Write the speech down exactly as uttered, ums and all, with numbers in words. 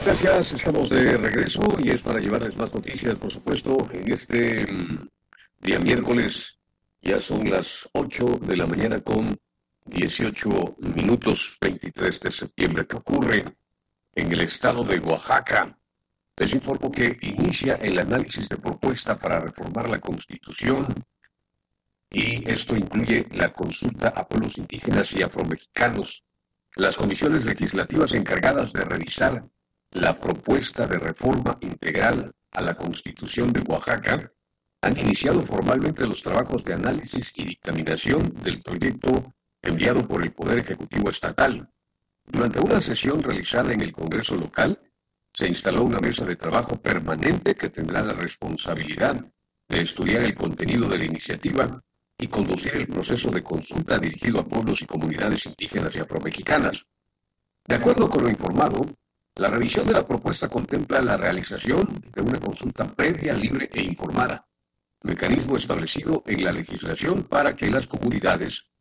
Gracias, estamos de regreso y es para llevarles más noticias, por supuesto, en este mm, día miércoles. Ya son las ocho de la mañana con dieciocho minutos, veintitrés de septiembre. ¿Qué ocurre en el estado de Oaxaca? Les informo que inicia el análisis de propuesta para reformar la Constitución y esto incluye la consulta a pueblos indígenas y afromexicanos. Las comisiones legislativas encargadas de revisar la propuesta de reforma integral a la Constitución de Oaxaca han iniciado formalmente los trabajos de análisis y dictaminación del proyecto enviado por el Poder Ejecutivo Estatal. Durante una sesión realizada en el Congreso local, se instaló una mesa de trabajo permanente que tendrá la responsabilidad de estudiar el contenido de la iniciativa y conducir el proceso de consulta dirigido a pueblos y comunidades indígenas y afromexicanas. De acuerdo con lo informado, la revisión de la propuesta contempla la realización de una consulta previa, libre e informada, mecanismo establecido en la legislación para que las comunidades